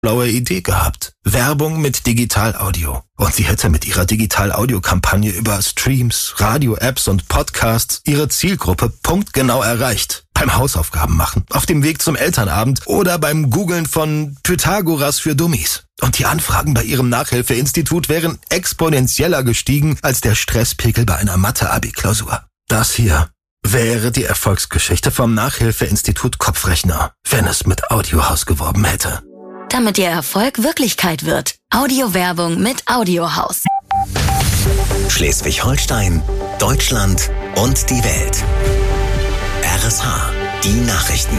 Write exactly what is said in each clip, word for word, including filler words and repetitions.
blaue Idee gehabt. Werbung mit Digital-Audio. Und sie hätte mit ihrer Digital-Audio-Kampagne über Streams, Radio-Apps und Podcasts ihre Zielgruppe punktgenau erreicht. Beim Hausaufgaben machen, auf dem Weg zum Elternabend oder beim Googlen von Pythagoras für Dummies. Und die Anfragen bei ihrem Nachhilfeinstitut wären exponentieller gestiegen als der Stresspegel bei einer Mathe-Abi-Klausur. Das hier wäre die Erfolgsgeschichte vom Nachhilfeinstitut Kopfrechner, wenn es mit Audiohaus geworben hätte. Damit Ihr Erfolg Wirklichkeit wird. Audiowerbung mit Audiohaus. Schleswig-Holstein, Deutschland und die Welt. R S H, die Nachrichten.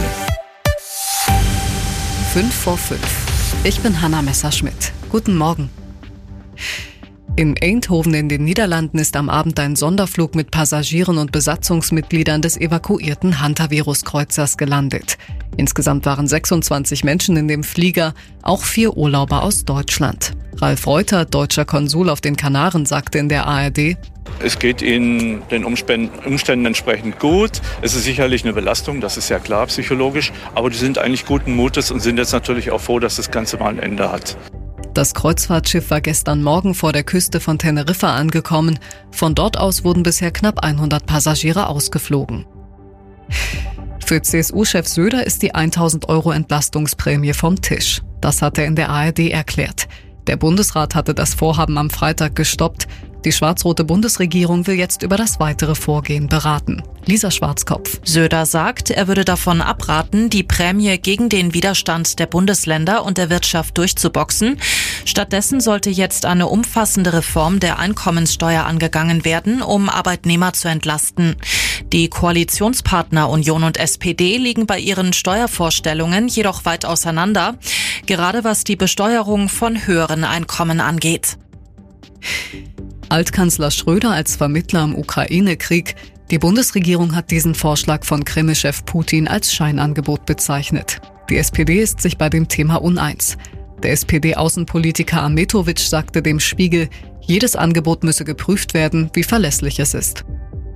Fünf vor fünf. Ich bin Hanna Messerschmidt. Guten Morgen. In Eindhoven in den Niederlanden ist am Abend ein Sonderflug mit Passagieren und Besatzungsmitgliedern des evakuierten Hantavirus-Kreuzers gelandet. Insgesamt waren sechsundzwanzig Menschen in dem Flieger, auch vier Urlauber aus Deutschland. Ralf Reuter, deutscher Konsul auf den Kanaren, sagte in der A R D: Es geht ihnen den Umständen, Umständen entsprechend gut. Es ist sicherlich eine Belastung, das ist ja klar psychologisch, aber die sind eigentlich guten Mutes und sind jetzt natürlich auch froh, dass das Ganze mal ein Ende hat. Das Kreuzfahrtschiff war gestern Morgen vor der Küste von Teneriffa angekommen. Von dort aus wurden bisher knapp hundert Passagiere ausgeflogen. Für C S U-Chef Söder ist die tausend Euro Entlastungsprämie vom Tisch. Das hat er in der A R D erklärt. Der Bundesrat hatte das Vorhaben am Freitag gestoppt. Die schwarz-rote Bundesregierung will jetzt über das weitere Vorgehen beraten. Lisa Schwarzkopf. Söder sagt, er würde davon abraten, die Prämie gegen den Widerstand der Bundesländer und der Wirtschaft durchzuboxen. Stattdessen sollte jetzt eine umfassende Reform der Einkommenssteuer angegangen werden, um Arbeitnehmer zu entlasten. Die Koalitionspartner Union und S P D liegen bei ihren Steuervorstellungen jedoch weit auseinander, gerade was die Besteuerung von höheren Einkommen angeht. Altkanzler Schröder als Vermittler im Ukraine-Krieg. Die Bundesregierung hat diesen Vorschlag von Kreml-Chef Putin als Scheinangebot bezeichnet. Die S P D ist sich bei dem Thema uneins. Der S P D-Außenpolitiker Ahmetovic sagte dem Spiegel, jedes Angebot müsse geprüft werden, wie verlässlich es ist.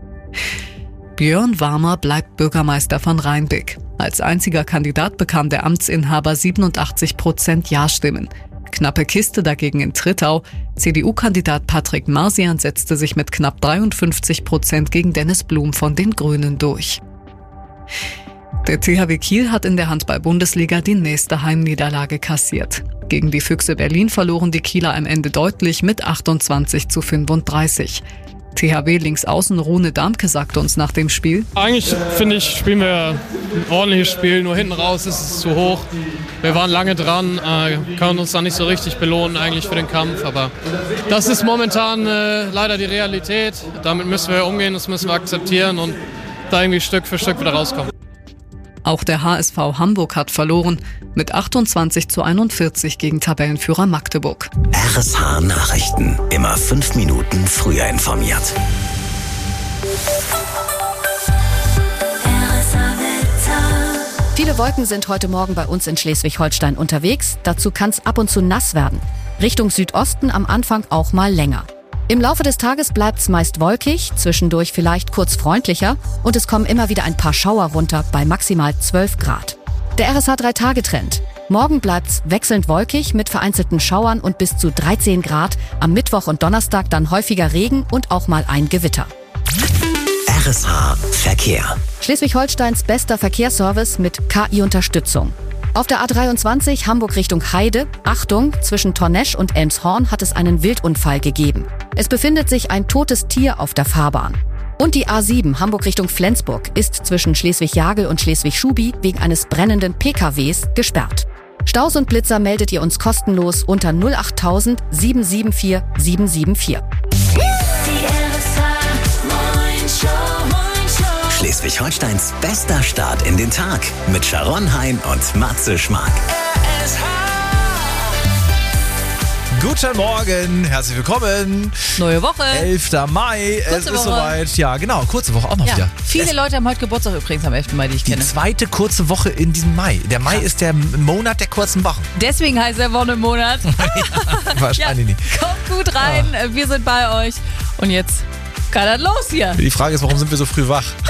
Björn Warmer bleibt Bürgermeister von Rheinbek. Als einziger Kandidat bekam der Amtsinhaber siebenundachtzig Prozent Ja-Stimmen. Knappe Kiste dagegen in Trittau. C D U-Kandidat Patrick Marsian setzte sich mit knapp dreiundfünfzig Prozent gegen Dennis Blum von den Grünen durch. Der T H W Kiel hat in der Handball-Bundesliga die nächste Heimniederlage kassiert. Gegen die Füchse Berlin verloren die Kieler am Ende deutlich mit achtundzwanzig zu fünfunddreißig. T H W-Linksaußen Rune Damke sagte uns nach dem Spiel: Eigentlich, finde ich, spielen wir ein ordentliches Spiel, nur hinten raus ist es zu hoch. Wir waren lange dran, äh, können uns da nicht so richtig belohnen eigentlich für den Kampf, aber das ist momentan äh, leider die Realität. Damit müssen wir umgehen, das müssen wir akzeptieren und da irgendwie Stück für Stück wieder rauskommen. Auch der H S V Hamburg hat verloren mit achtundzwanzig zu einundvierzig gegen Tabellenführer Magdeburg. R S H Nachrichten, immer fünf Minuten früher informiert. Viele Wolken sind heute Morgen bei uns in Schleswig-Holstein unterwegs. Dazu kann es ab und zu nass werden. Richtung Südosten am Anfang auch mal länger. Im Laufe des Tages bleibt es meist wolkig, zwischendurch vielleicht kurz freundlicher und es kommen immer wieder ein paar Schauer runter bei maximal zwölf Grad. Der R S H drei Tage Trend. Morgen bleibt's wechselnd wolkig mit vereinzelten Schauern und bis zu dreizehn Grad. Am Mittwoch und Donnerstag dann häufiger Regen und auch mal ein Gewitter. R S H Verkehr. Schleswig-Holsteins bester Verkehrsservice mit K I-Unterstützung. Auf der A dreiundzwanzig Hamburg Richtung Heide, Achtung, zwischen Tornesch und Elmshorn hat es einen Wildunfall gegeben. Es befindet sich ein totes Tier auf der Fahrbahn. Und die A sieben Hamburg Richtung Flensburg ist zwischen Schleswig-Jagel und Schleswig-Schubi wegen eines brennenden P K Ws gesperrt. Staus und Blitzer meldet ihr uns kostenlos unter null acht tausend sieben sieben vier sieben sieben vier. Schleswig-Holsteins bester Start in den Tag mit Sharon Hein und Matze Schmark. Guten Morgen, herzlich willkommen. Neue Woche. elfter Mai, Kurze es ist Woche. soweit. Ja, genau, kurze Woche auch noch Ja. wieder. Viele es Leute haben heute Geburtstag übrigens am elften Mai, die ich die kenne. zweite kurze Woche in diesem Mai. Der Mai ist der Monat der kurzen Wochen. Deswegen heißt er Wonnemonat. Wahrscheinlich nicht. Kommt gut rein, wir sind bei euch. Und jetzt kann das los hier. Die Frage ist, warum sind wir so früh wach?